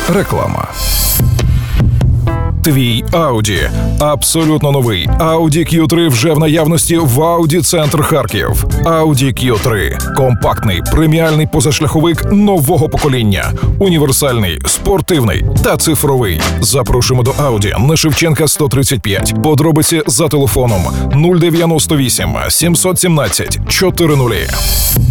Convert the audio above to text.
Реклама. Твій Audi. Абсолютно новий Audi Q3 вже в наявності в Audi Центр Харків. Audi Q3 – компактний, преміальний позашляховик нового покоління. Універсальний, спортивний та цифровий. Запрошуємо до Audi на Шевченка 135. Подробиці за телефоном 098 717 400.